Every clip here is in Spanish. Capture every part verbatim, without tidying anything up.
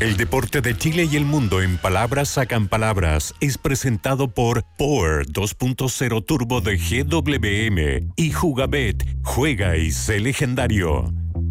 El deporte de Chile y el mundo en palabras sacan palabras es presentado por Power dos punto cero Turbo de G W M y Jugabet. Juega y sé legendario.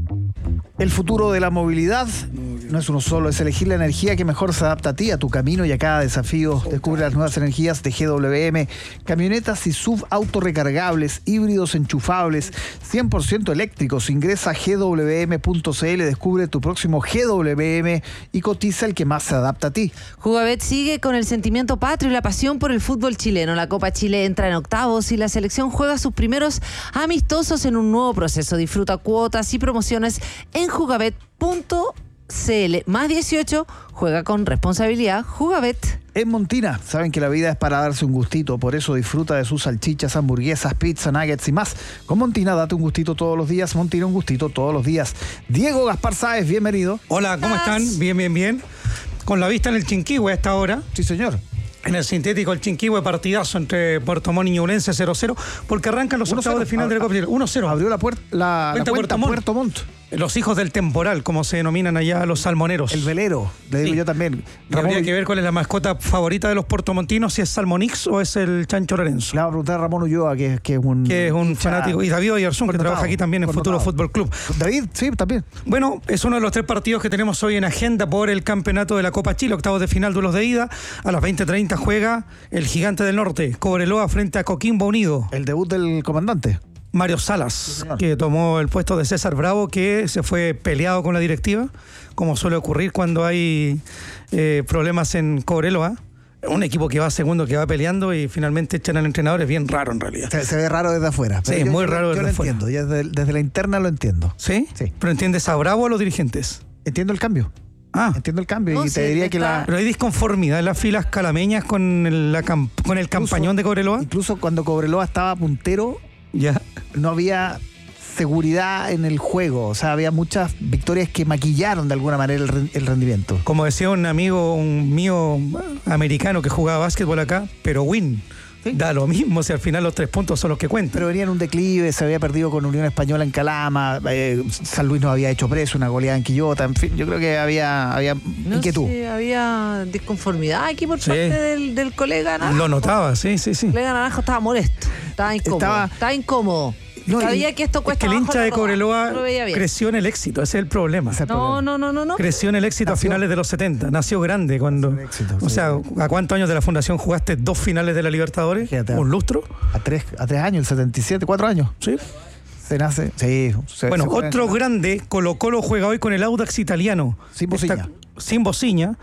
El futuro de la movilidad no es uno solo, es elegir la energía que mejor se adapta a ti, a tu camino y a cada desafío. Descubre las nuevas energías de G W M, camionetas y sub autorrecargables, híbridos enchufables, cien por ciento eléctricos. Ingresa a G W M punto C L, descubre tu próximo G W M y cotiza el que más se adapta a ti. Jugabet sigue con el sentimiento patrio y la pasión por el fútbol chileno. La Copa Chile entra en octavos y la selección juega sus primeros amistosos en un nuevo proceso. Disfruta cuotas y promociones en jugabet punto C L. Más dieciocho, juega con responsabilidad. Jugabet. En Montina saben que la vida es para darse un gustito, por eso disfruta de sus salchichas, hamburguesas, pizza, nuggets y más. Con Montina date un gustito todos los días. Montina, un gustito todos los días. Diego Gaspar Sáez, bienvenido. Hola, ¿cómo están? Bien, bien, bien. Con la vista en el Chinquihue a esta hora. Sí, señor. En el sintético el Chinquihue, partidazo entre Puerto Montt y Ñublense cero cero, porque arrancan los octavos de final de la Copa Chile. uno cero. Abrió la, puer- la, la cuenta Puerto Montt. Puerto Montt. Los hijos del temporal, como se denominan allá los salmoneros. El velero, le digo sí. Yo también. Ramón, habría que ver cuál es la mascota favorita de los puertomontinos, si es Salmonix o es el Chancho Lorenzo. Le vamos a preguntar a Ramón Ulloa, que, que es un... Que es un fanático. Y David Oyarzún, que trabaja aquí también en Futuro Fútbol Club. David, sí, también. Bueno, es uno de los tres partidos que tenemos hoy en agenda por el campeonato de la Copa Chile, octavos de final, duelos de ida. A las veinte treinta juega el Gigante del Norte, Cobreloa frente a Coquimbo Unido. El debut del comandante. Mario Salas, sí, que tomó el puesto de César Bravo, que se fue peleado con la directiva, como suele ocurrir cuando hay eh, problemas en Cobreloa. Un equipo que va segundo, que va peleando y finalmente echan al entrenador, es bien raro en realidad. Se, se ve raro desde afuera. Sí, es muy raro desde afuera. Yo lo afuera. entiendo, yo desde, desde la interna lo entiendo. ¿Sí? Sí. ¿Pero entiendes a Bravo o a los dirigentes? Entiendo el cambio. Ah, entiendo el cambio no, y sí, te diría está... que la... Pero hay disconformidad en las filas calameñas con el, la, con el incluso, campañón de Cobreloa. Incluso cuando Cobreloa estaba puntero, ya no había seguridad en el juego, o sea, había muchas victorias que maquillaron de alguna manera el, el rendimiento. Como decía un amigo un mío americano que jugaba básquetbol acá, pero win. ¿Sí? Da lo mismo si al final los tres puntos son los que cuentan. Pero venía en un declive, se había perdido con Unión Española en Calama, eh, San Luis nos había hecho preso, una goleada en Quillota, en fin, yo creo que había, había no inquietud. Sé, había disconformidad aquí por sí. parte del, del colega Naranjo. Lo notaba, sí, sí, sí. El colega Naranjo estaba molesto, estaba incómodo. Estaba, estaba incómodo. No, Sabía que esto cuesta. Es que el hincha de Cobreloa no creció en el éxito, ese es el problema. Es el problema. No, no, no, no, no. Creció en el éxito nació, a finales de los setenta, nació grande cuando. Éxito, o sí, sea, sí. ¿A cuántos años de la fundación jugaste dos finales de la Libertadores? Fíjate, ¿un lustro? A tres, a tres años, el setenta y siete, cuatro años. Sí. Se nace. Sí. Se, bueno, se otro grande, Colo Colo juega hoy con el Audax italiano. Sin Bociña. Está, sin Bociña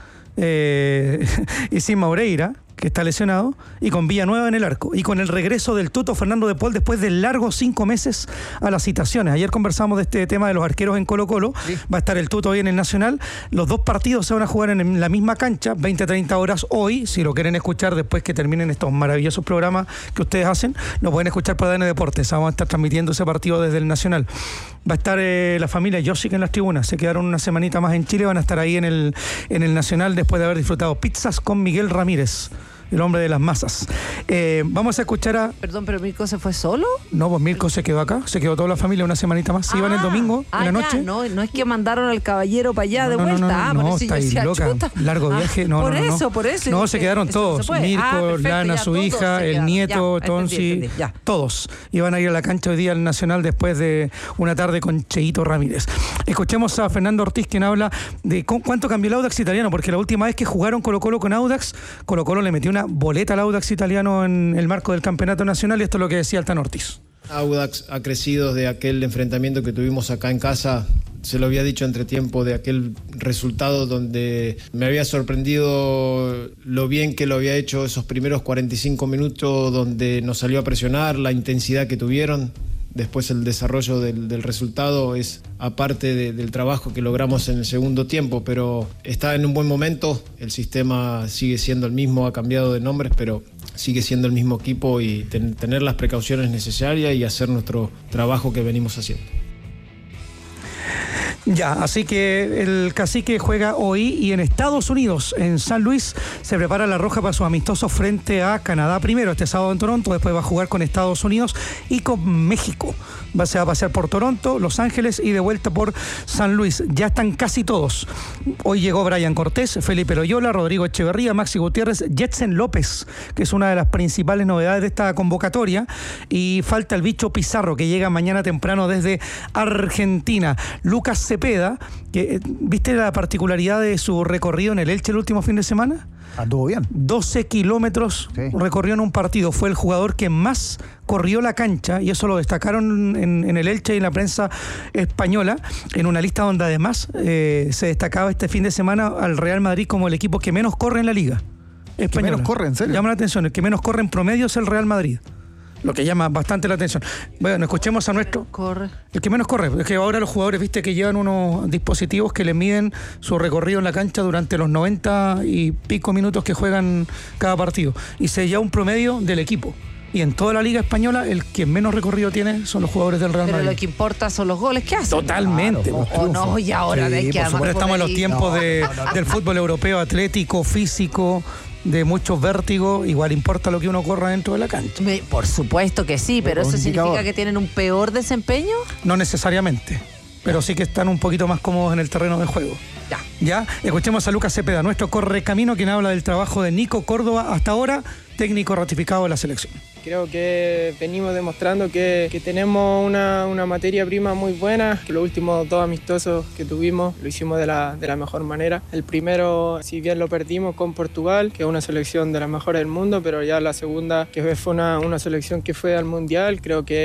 eh, y sin Maureira, que está lesionado, y con Villanueva en el arco, y con el regreso del Tuto Fernando de Paul después de largos cinco meses a las citaciones. Ayer conversamos de este tema de los arqueros en Colo Colo, sí. Va a estar el Tuto hoy en el Nacional, los dos partidos se van a jugar en la misma cancha, veinte a treinta horas hoy, si lo quieren escuchar después que terminen estos maravillosos programas que ustedes hacen, lo pueden escuchar por A D N Deportes, vamos a estar transmitiendo ese partido desde el Nacional. Va a estar eh, la familia Josic en las tribunas, se quedaron una semanita más en Chile, van a estar ahí en el, en el Nacional después de haber disfrutado pizzas con Miguel Ramírez, el hombre de las masas. Eh, vamos a escuchar a... Perdón, ¿pero Mirko se fue solo? No, pues Mirko se quedó acá, se quedó toda la familia una semanita más. Se ah, iban el domingo, ah, en la noche. Ya, no, no es que mandaron al caballero para allá no, de no, vuelta. No, no, no, ah, no, por eso está yo ahí decía, loca. Chuta. Largo viaje, ah, no, por no, no. eso, por eso. No, se quedaron todos. No Mirko, ah, perfecto, Lana, ya, su hija, el nieto, ya, Tonsi, entendí, entendí, ya. Todos. Iban a ir a la cancha hoy día al Nacional después de una tarde con Cheito Ramírez. Escuchemos a Fernando Ortiz, quien habla de cuánto cambió el Audax italiano, porque la última vez que jugaron Colo Colo con Audax, Colo Colo le metió una boleta al Audax italiano en el marco del campeonato nacional, y esto es lo que decía Altano Ortiz. Audax ha crecido desde aquel enfrentamiento que tuvimos acá en casa, se lo había dicho entre tiempo, de aquel resultado donde me había sorprendido lo bien que lo había hecho esos primeros cuarenta y cinco minutos, donde nos salió a presionar, la intensidad que tuvieron. Después el desarrollo del, del resultado es aparte de, del trabajo que logramos en el segundo tiempo, pero está en un buen momento, el sistema sigue siendo el mismo, ha cambiado de nombres, pero sigue siendo el mismo equipo, y ten, tener las precauciones necesarias y hacer nuestro trabajo que venimos haciendo. Ya, así que el Cacique juega hoy, y en Estados Unidos, en San Luis, se prepara la Roja para sus amistosos frente a Canadá primero, este sábado en Toronto, después va a jugar con Estados Unidos y con México. va, se va a pasear por Toronto, Los Ángeles y de vuelta por San Luis. Ya están casi todos. Hoy llegó Brian Cortés, Felipe Loyola, Rodrigo Echeverría, Maxi Gutiérrez, Jetsen López, que es una de las principales novedades de esta convocatoria, y falta el bicho Pizarro, que llega mañana temprano desde Argentina. Lucas Cepeda, que ¿viste la particularidad de su recorrido en el Elche el último fin de semana? Anduvo bien. doce kilómetros Sí. recorrió en un partido. Fue el jugador que más corrió la cancha, y eso lo destacaron en, en el Elche y en la prensa española, en una lista donde además eh, se destacaba este fin de semana al Real Madrid como el equipo que menos corre en la liga española. menos corre, en serio? Llama la atención, el que menos corre en promedio es el Real Madrid, lo que llama bastante la atención. Bueno, escuchemos a nuestro... Corre. El que menos corre, es que ahora los jugadores, viste, que llevan unos dispositivos que les miden su recorrido en la cancha durante los noventa y pico minutos que juegan cada partido, y se lleva un promedio del equipo. Y en toda la liga española, el que menos recorrido tiene son los jugadores del Real Pero Madrid. lo que importa son los goles que hacen. Totalmente. Claro, pues, O no, y ahora Sí, ves que por además Pero por estamos en los ahí- tiempos No, de, no, no. del fútbol europeo, atlético, físico, de muchos vértigos. Igual importa lo que uno corra dentro de la cancha. Me- Por supuesto que sí, pero Un ¿eso significa indicador. que tienen un peor desempeño? No necesariamente, pero sí que están un poquito más cómodos en el terreno de juego. Ya. Ya, escuchemos a Lucas Cepeda, nuestro correcamino, quien habla del trabajo de Nico Córdoba, hasta ahora técnico ratificado de la selección. Creo que venimos demostrando que, que tenemos una, una materia prima muy buena, que los últimos dos amistosos que tuvimos lo hicimos de la, de la mejor manera. El primero, si bien lo perdimos con Portugal, que es una selección de las mejores del mundo, pero ya la segunda, que fue una, una selección que fue al Mundial, creo que